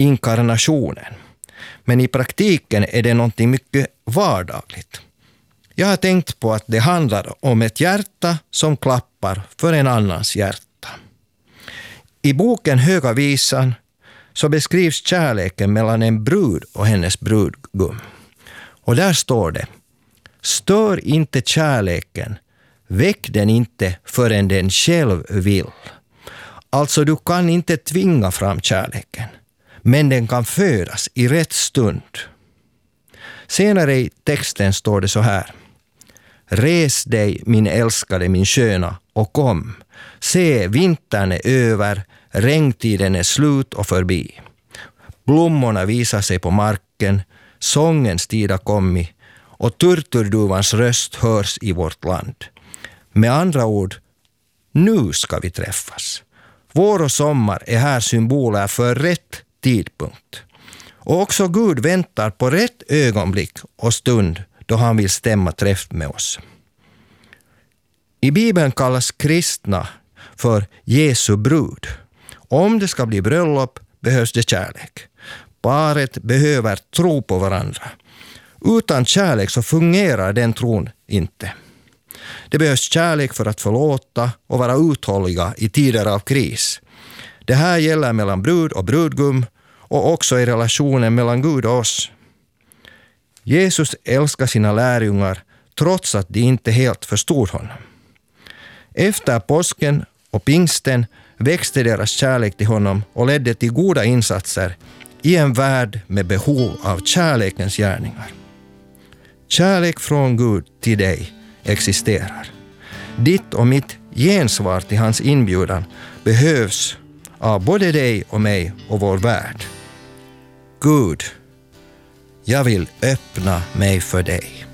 inkarnationen. Men i praktiken är det någonting mycket vardagligt. Jag har tänkt på att det handlar om ett hjärta som klappar för en annans hjärta. I boken Höga visan så beskrivs kärleken mellan en brud och hennes brudgum. Och där står det: stör inte kärleken, väck den inte förrän den själv vill. Alltså du kan inte tvinga fram kärleken, men den kan födas i rätt stund. Senare i texten står det så här: res dig min älskade, min sköna, och kom. Se, vintern är över, regntiden är slut och förbi. Blommorna visar sig på marken, sångens tid har kommit och turturduvans röst hörs i vårt land. Med andra ord, nu ska vi träffas. Vår och sommar är här symboler för rätt tidpunkt. Och också Gud väntar på rätt ögonblick och stund då han vill stämma träff med oss. I Bibeln kallas kristna för Jesu brud. Om det ska bli bröllop behövs det kärlek. Paret behöver tro på varandra. Utan kärlek så fungerar den tron inte. Det behövs kärlek för att förlåta och vara uthålliga i tider av kris. Det här gäller mellan brud och brudgum och också i relationen mellan Gud och oss. Jesus älskar sina lärjungar trots att de inte helt förstod honom. Efter påsken och pingsten växte deras kärlek till honom och ledde till goda insatser i en värld med behov av kärlekens gärningar. Kärlek från Gud till dig existerar. Ditt och mitt gensvar till hans inbjudan behövs av både dig och mig och vår värld. Gud, jag vill öppna mig för dig.